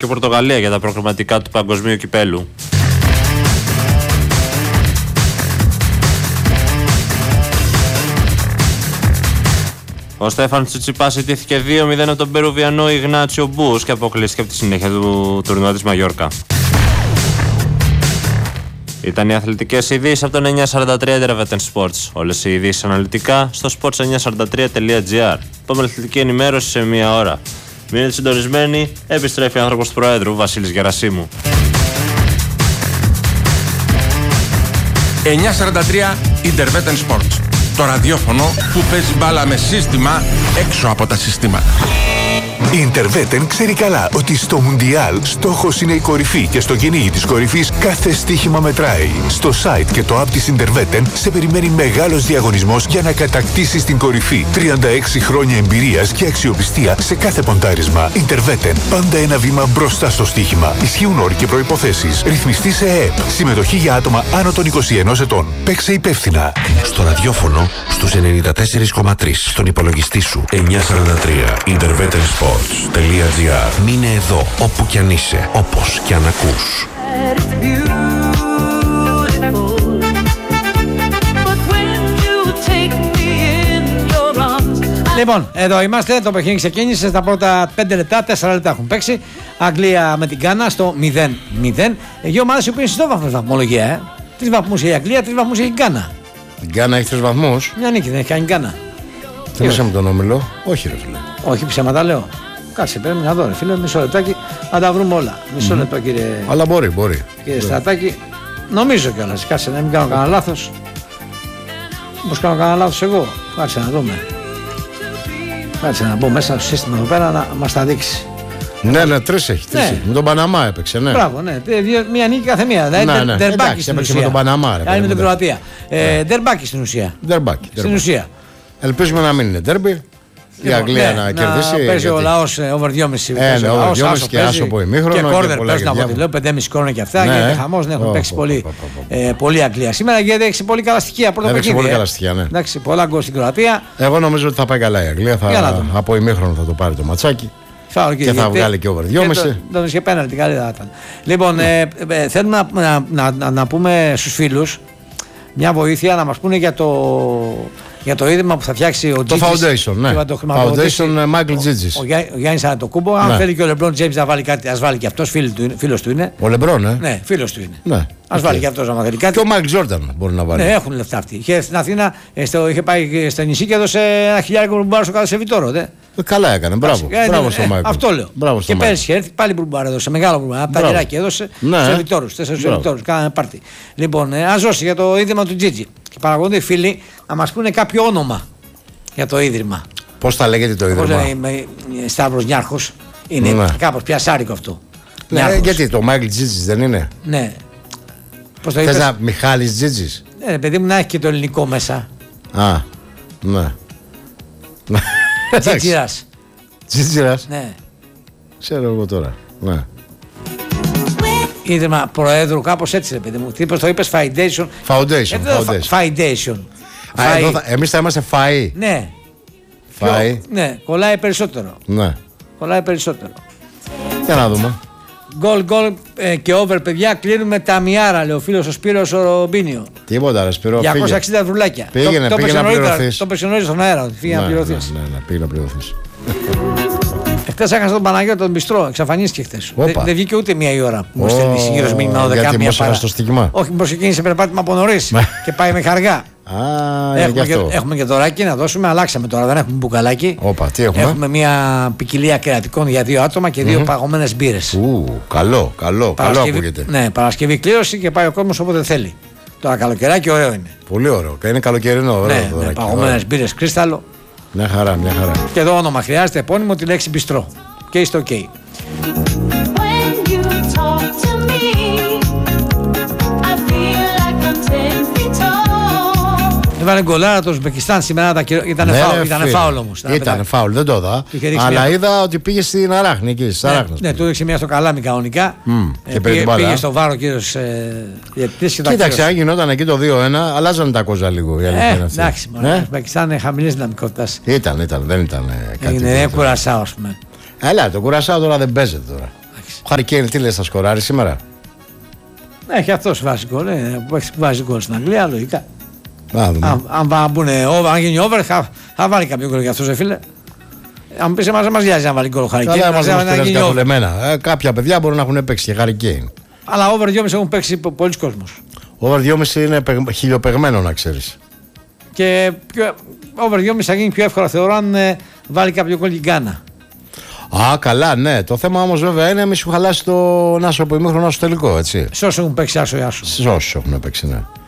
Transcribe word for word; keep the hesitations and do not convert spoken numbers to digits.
Πορτογαλία για τα προκριματικά του Παγκοσμίου Κυπέλου. Ο Στέφαν Τσιτσιπάς ιτήθηκε δύο μηδέν από τον Περουβιανό Ιγνάτσιο Μπούς και αποκλείστηκε από τη συνέχεια του τουρνουά της Μαγιόρκα. Ήταν οι αθλητικές ειδήσεις από τον εννιακόσια σαράντα τρία Intervetten Sports. Όλες οι ειδήσεις αναλυτικά στο sports εννιακόσια σαράντα τρία τελεία gr. Πάμε αθλητική ενημέρωση σε μία ώρα. Μείνετε συντονισμένοι, επιστρέφει ο άνθρωπος του Προέδρου Βασίλης Γερασίμου. εννιακόσια σαράντα τρία Intervetten Sports. Το ραδιόφωνο που παίζει μπάλα με σύστημα έξω από τα συστήματα. Η Intervetten ξέρει καλά ότι στο Μουντιάλ στόχος είναι η κορυφή και στο κυνήγι της κορυφής κάθε στοίχημα μετράει. Στο site και το app της Intervetten σε περιμένει μεγάλος διαγωνισμός για να κατακτήσεις την κορυφή. τριάντα έξι χρόνια εμπειρίας και αξιοπιστία σε κάθε ποντάρισμα. Intervetten, πάντα ένα βήμα μπροστά στο στοίχημα. Ισχύουν όροι και προϋποθέσεις. Ρυθμιστή σε ΕΕΠ. Συμμετοχή για άτομα άνω των είκοσι ενός ετών. Παίξε υπεύθυνα. Στο ραδιόφωνο στους ενενήντα τέσσερα κόμμα τρία. Στον υπολογιστή σου εννιακόσια σαράντα τρία Intervetten Sports.gr. Μείνε εδώ όπου κι αν είσαι, όπως κι αν ακούς. Λοιπόν, εδώ είμαστε. Το παιχνίδι ξεκίνησε στα πρώτα πέντε λεπτά, τέσσερα λεπτά έχουν παίξει. Αγγλία με την Γκάνα στο μηδέν μηδέν. Δύο ομάδες που είναι στο βαθμό βαθμολογία. Ε. Τρεις βαθμούς η Αγγλία, τρεις βαθμούς η Γκάνα. Η Γκάνα έχει τρεις βαθμούς. Μια νίκη δεν έχει κάνει η Γκάνα. Θυμήσαμε τον όμιλο. Όχι, ρε φίλε. Όχι, ψέματα λέω. Κάτσε, πρέπει να δω, ρε φίλε. Μισό λεπτάκι να τα βρούμε όλα. Μισό mm-hmm. λεπτό, κύριε. Αλλά μπορεί, μπορεί. Κύριε Στρατάκη, νομίζω κιόλας. Κάτσε να μην κάνω κανένα λάθος. Μήπως κάνω κανένα λάθος εγώ. Κάτσε να δούμε. Κάτσε να μπω μέσα στο σύστημα εδώ πέρα να μας τα δείξει. Ναι, ναι, τρεις έχει. Τρεις. Ναι. Με τον Παναμά έπαιξε, ναι. Μπράβο, ναι. Μία νίκη κάθε μία. Δηλαδή, ναι, ναι. Ντερμπάκι στην ουσία. Με τον Παναμά, ρε. Κάνει με την Κροατία. Ντερμπάκι στην ουσία. Ντερμπάκι. Στην ουσία. Ελπίζουμε να μην είναι ντέρμπι. Η Αγγλία ναι, να κερδίσει. Να παίζει ο λαός over δυόμισι. Ε, ναι, over δυόμισι και άσο από ημίχρονο. Και κόρνερ παίζουν από ό,τι λέω, πέντε κόμμα πέντε κόρνερ και αυτά. Ναι. Γίνεται χαμός, ναι, έχουν παίξει πολύ, ε, πολύ Αγγλία. Σήμερα γιατί έχει πολύ καλά στοιχεία. Πρώτο έχει πολύ ε. καλά στοιχεία, ναι. Εντάξει, πολλά γκολ στην Κροατία. Εγώ νομίζω ότι θα πάει καλά η Αγγλία. Θα, από ημίχρονο θα το πάρει το ματσάκι. Φάω και, και θα βγάλει και over δυόμισι. Τον είχε πέναλτι, καλή θα ήταν. Λοιπόν, ε, ε, θέλουμε να, να, να, να, να πούμε στους φίλους μια βοήθεια να μας πούνε για το. Για το ίδρυμα που θα φτιάξει ο Τζίτζης. Το Foundation, ναι. Το Foundation Michael Τζίτζης. Ο, Γιά, ο Γιάννης Ανατοκούμπο. Αν ναι. θέλει και ο Λεμπρόν Τζέιμς να βάλει κάτι, ας βάλει και αυτός. Φίλος του είναι. Ο Λεμπρόν, ναι. Ναι, φίλος του είναι. Ναι. Ας okay. βάλει και αυτός να θέλει κάτι. Και ο Μάικλ Τζόρνταν μπορεί να βάλει. Ναι, έχουν λεφτά αυτοί. Είχε στην Αθήνα, στο, είχε πάει στο νησί και έδωσε ένα χιλιάρικο μπουρμπάρο στο κάθε σεβιτόρο. Δε. Καλά έκανε, μπράβο. Μπράβο στον Μάικλ. Αυτό λέω. Μπράβο και πέρσι έρθει πάλι μπουρμπάρο έδωσε. Μεγάλο μπουρμπάρο. Από τα γεράκια έδωσε σε σεβιτόρους. Τέσσερις σεβιτόρους. Κάνανε πάρτι. Λοιπόν, ας δώσει για το ίδρυμα του Τζίτζη. Και παραγωγούνται οι φίλοι να μας πούνε κάποιο όνομα για το ίδρυμα. Πώς θα λέγεται το ίδρυμα? Πώς λέει, Σταύρος Νιάρχος. Είναι ναι. κάπως πιασάρικο αυτό. Ναι, γιατί το Μάικλ Τζίτζης δεν είναι? Ναι. Πώς το είπες? Θες να Μιχάλης Τζίτζης? Ναι, παιδί μου, να έχει και το ελληνικό μέσα. Α, ναι. Τζίτζιρας. Τζίτζιρας? Ναι. Ξέρω εγώ τώρα. Ναι. Ίδρυμα Προέδρου, κάπως έτσι ρε παιδί μου. Τι το είπες, Foundation. Foundation. Foundation. Εμείς θα είμαστε φαΐ. Ναι. Φαΐ. Ναι, κολλάει περισσότερο. Ναι. Κολλάει περισσότερο. Για να δούμε. Γκολ, γκολ ε, και over, παιδιά. Κλείνουμε τα μιάρα, λέει ο φίλος ο Σπύρος ο Ρομπίνιο. Τίποτα, ρε Σπύρο. διακόσια εξήντα βρουλάκια. Πήγαινε, το, πήγαινε το να πληρωθείς. Το πες νωρίς στον αέρα, ότι φύγει ναι, να πληρωθείς. Ναι, ναι, ναι, πήγε να πληρωθείς. Χθες έχασα τον Παναγιώτη τον Μπιστρό, εξαφανίστηκε χθες. Δεν δε βγήκε ούτε μία η ώρα που μου στέλνει συγκύρος μήνυμα δεκάμια μία παρά. Στο στίγμα. Όχι, μήπως ξεκίνησε περπάτημα από νωρίς και πάει με χαργά. Α, έχουμε, και, έχουμε και δωράκι να δώσουμε, αλλάξαμε τώρα, δεν έχουμε μπουκαλάκι. Όπα, τι έχουμε? Έχουμε μια ποικιλία κρεατικών για δύο άτομα και δύο mm-hmm. παγωμένες μπύρες. Ου, καλό, καλό, καλό ακούγεται. Ναι, Παρασκευή κλήρωση και πάει ο κόσμος όποτε θέλει. Τώρα καλοκαιράκι ωραίο είναι. Πολύ ωραίο, είναι καλοκαιρινό, ωραίο ναι, δωράκι. Ναι, παγωμένες μπύρες κρίσταλο. Μια χαρά, μια χαρά. Και εδώ όνομα χρειάζεται επώνυμο τη λέξη μπιστρό. Και είστε οκ. Okay. Έβαλε γκολάρα το Ουσμπεκιστάν σήμερα, ήταν ναι, φάουλ, ήταν φάουλ όμως. Ήταν φάουλ, δεν το είδα. Αλλά μια... είδα ότι πήγε στην Αράχνη εκεί, στις ναι, Αράχνες. Ναι, του έδειξε μια στο καλάμι κανονικά. Mm, ε, και πήγε, πήγε στο βάρο ο κύριος ε, διαιτητής και κοίταξε, αν γινόταν εκεί το δύο ένα, αλλάζανε τα κόζα λίγο. Ε, εντάξει, μόνο. Το Ουσμπεκιστάν είναι χαμηλής δυναμικότητας. Ήταν, ήταν, δεν ήταν κάτι. Είναι κουρασάο, ας πούμε. Έλα, το κουρασάο τώρα δεν παίζεται τώρα. Ο Χάρι Κέιν τι λες, θα σκοράρει σήμερα? Έχει αυτός βάζει γκολ. Ε, που έχει βάζει γκολ στην Αγγλία, λογικά. Να δούμε. Αν, αν, αν, μπουνε, αν γίνει over, θα, θα βάλει κάποιο γκολ για αυτό, φίλε. Αν πει εμάς, δεν μας νοιάζει να βάλει γκολ ο Χάρι Κέιν. Καλά, μας δεν καθολεμένα. Ε, κάποια παιδιά μπορούν να έχουν παίξει και Χάρι Κέιν. Αλλά over δυόμισι έχουν παίξει πολλοί κόσμος. Over δυόμισι είναι χιλιοπεγμένο, να ξέρεις. Και πιο, over δυόμισι θα γίνει πιο εύκολα, θεωρώ, αν ε, βάλει κάποιο γκολ η Γκάνα. Α, καλά, ναι. Το θέμα όμως βέβαια είναι μη σου χαλάσει τον άσο από ημίχρονο στο τελικό, έτσι. Σε όσους έχουν παίξει άσο ή άσο. Σε όσους έχουν παίξει, ναι.